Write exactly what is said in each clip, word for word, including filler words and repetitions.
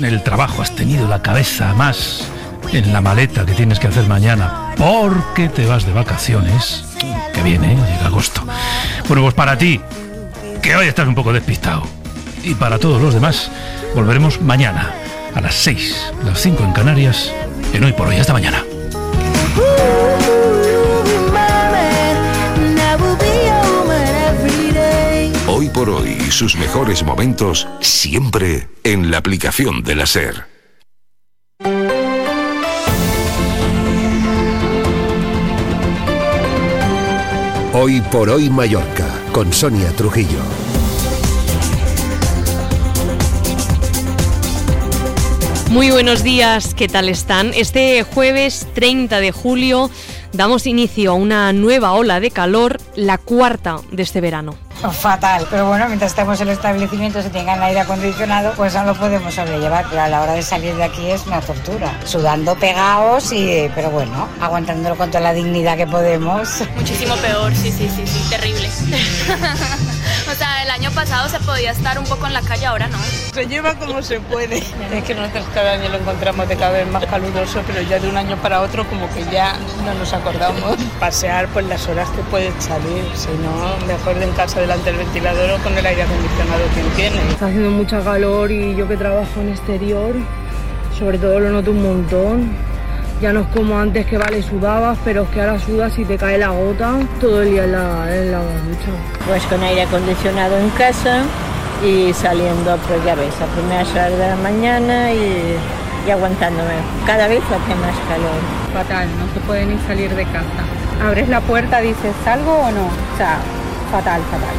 el trabajo has tenido la cabeza más en la maleta que tienes que hacer mañana porque te vas de vacaciones, que viene, ¿eh? Llega agosto. Bueno, pues para ti, que hoy estás un poco despistado, y para todos los demás, volveremos mañana a las seis, las cinco en Canarias, en Hoy por Hoy. Hasta mañana. Hoy por Hoy, sus mejores momentos siempre en la aplicación de la SER. Hoy por Hoy Mallorca, con Sonia Trujillo. Muy buenos días, ¿qué tal están? Este jueves treinta de julio damos inicio a una nueva ola de calor, la cuarta de este verano. Fatal, pero bueno, mientras estemos en los establecimientos y tengan aire acondicionado, pues no lo podemos sobrellevar, pero a la hora de salir de aquí es una tortura, sudando pegados, y pero bueno, aguantándolo con toda la dignidad que podemos. Muchísimo peor, sí, sí, sí, sí, terrible. O sea, el año pasado se podía estar un poco en la calle, ahora no. Se lleva como se puede. Es que nosotros cada año lo encontramos de cada vez más caluroso, pero ya de un año para otro como que ya no nos acordamos. Pasear por las horas que puedes salir, si no, mejor de en casa delante del ventilador o con el aire acondicionado quien tiene. Está haciendo mucha calor y yo que trabajo en exterior, sobre todo lo noto un montón. Ya no es como antes que vale sudabas, pero es que ahora sudas y te cae la gota todo el día en la, en la ducha. Pues con aire acondicionado en casa y saliendo, pues ya ves, a primeras horas de la mañana y, y aguantándome. Cada vez hace más calor. Fatal, no se puede ni salir de casa. Abres la puerta, dices, ¿salgo o no? O sea, fatal, fatal.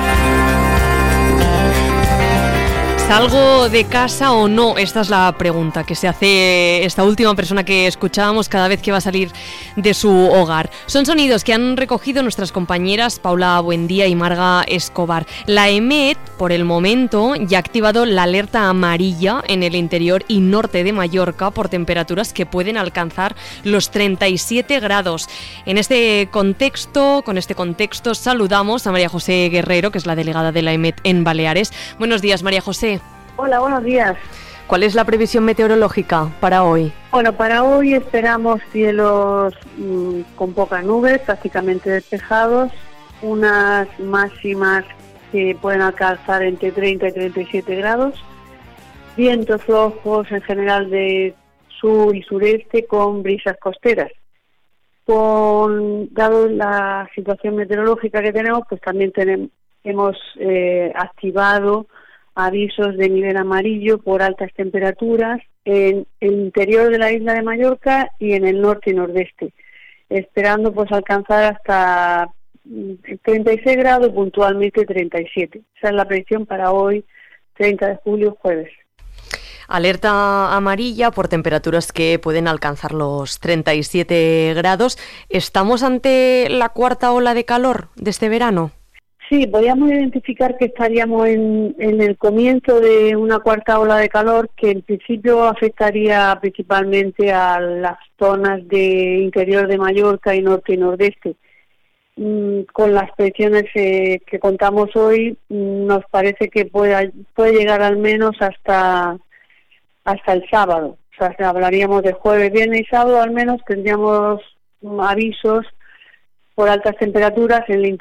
¿Salgo de casa o no? Esta es la pregunta que se hace esta última persona que escuchábamos cada vez que va a salir de su hogar. Son sonidos que han recogido nuestras compañeras Paula Buendía y Marga Escobar. La EMET, por el momento, ya ha activado la alerta amarilla en el interior y norte de Mallorca por temperaturas que pueden alcanzar los treinta y siete grados. En este contexto, con este contexto, saludamos a María José Guerrero, que es la delegada de la EMET en Baleares. Buenos días, María José. Hola, buenos días. ¿Cuál es la previsión meteorológica para hoy? Bueno, para hoy esperamos cielos mmm, con pocas nubes, prácticamente despejados, unas máximas que pueden alcanzar entre treinta y treinta y siete grados, vientos flojos en general de sur y sureste con brisas costeras. Con, dado la situación meteorológica que tenemos, pues también tenemos, hemos eh, activado avisos de nivel amarillo por altas temperaturas en el interior de la isla de Mallorca y en el norte y nordeste, esperando pues alcanzar hasta treinta y seis grados, puntualmente treinta y siete. Esa es la predicción para hoy, treinta de julio, jueves. Alerta amarilla por temperaturas que pueden alcanzar los treinta y siete grados. ¿Estamos ante la cuarta ola de calor de este verano? Sí, podríamos identificar que estaríamos en, en el comienzo de una cuarta ola de calor que en principio afectaría principalmente a las zonas de interior de Mallorca y norte y nordeste. Mm, con las predicciones eh, que contamos hoy, mm, nos parece que pueda, puede llegar al menos hasta, hasta el sábado. O sea, si hablaríamos de jueves, viernes y sábado, al menos tendríamos mm, avisos por altas temperaturas en el